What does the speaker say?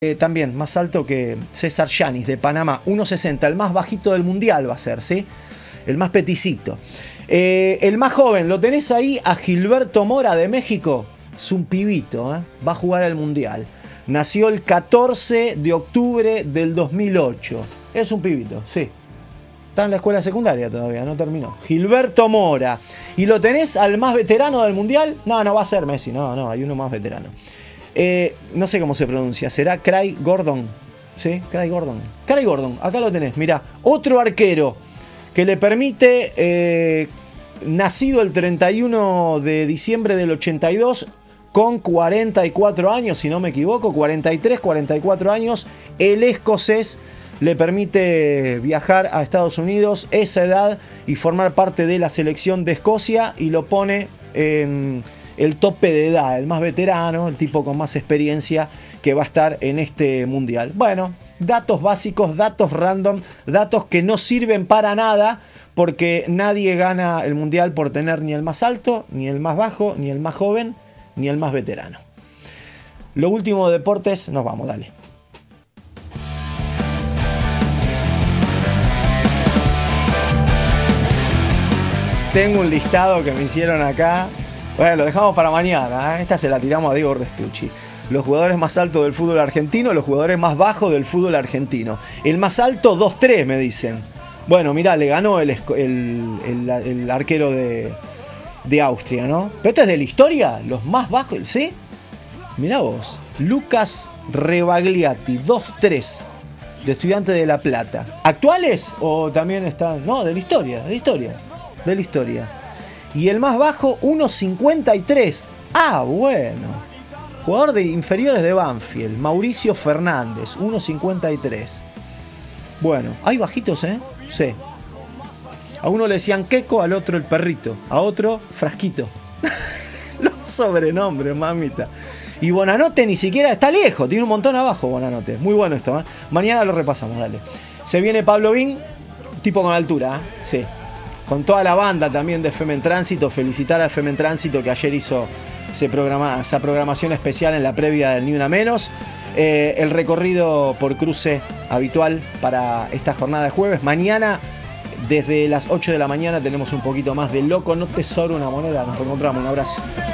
También más alto que César Yanis de Panamá, 1.60, el más bajito del mundial va a ser, ¿sí? El más peticito. El más joven, lo tenés ahí a Gilberto Mora de México, es un pibito, va a jugar al mundial. Nació el 14 de octubre del 2008, es un pibito, sí. Está en la escuela secundaria todavía, no terminó. Gilberto Mora. ¿Y lo tenés al más veterano del mundial? No, no va a ser Messi, no, hay uno más veterano. No sé cómo se pronuncia, será Craig Gordon. ¿Sí? Craig Gordon, acá lo tenés, mirá. Otro arquero que le permite, nacido el 31 de diciembre del 82, con 44 años, si no me equivoco, 43, 44 años, el escocés le permite viajar a Estados Unidos, esa edad, y formar parte de la selección de Escocia, y lo pone en el tope de edad, el más veterano, el tipo con más experiencia que va a estar en este mundial. Bueno, datos básicos, datos random, datos que no sirven para nada, porque nadie gana el mundial por tener ni el más alto, ni el más bajo, ni el más joven, ni el más veterano. Lo último de deportes, nos vamos, dale. Tengo un listado que me hicieron acá. Bueno, lo dejamos para mañana, ¿eh? Esta se la tiramos a Diego Restucci. Los jugadores más altos del fútbol argentino, los jugadores más bajos del fútbol argentino. El más alto, 2-3, me dicen. Bueno, mirá, le ganó el arquero de Austria, ¿no? Pero esto es de la historia, los más bajos, ¿sí? Mirá vos, Lucas Rebagliati, 2-3, de Estudiantes de La Plata. ¿Actuales o también están? No, de la historia. Y el más bajo, 1.53. Ah, bueno. Jugador de inferiores de Banfield, Mauricio Fernández, 1.53. Bueno, hay bajitos, ¿eh? Sí. A uno le decían Queco, al otro el perrito, a otro Frasquito. Los sobrenombres, mamita. Y Bonanote ni siquiera está lejos, tiene un montón abajo Bonanote. Muy bueno esto, ¿eh? Mañana lo repasamos, dale. Se viene Pablo Vin, tipo con altura, ¿eh? Sí. Con toda la banda también de FM en Tránsito, felicitar a FM en Tránsito que ayer hizo esa programación especial en la previa del Ni Una Menos. El recorrido por cruce habitual para esta jornada de jueves. Mañana, desde las 8 de la mañana, tenemos un poquito más de Loco No Te Sobra Una Moneda. Nos encontramos, un abrazo.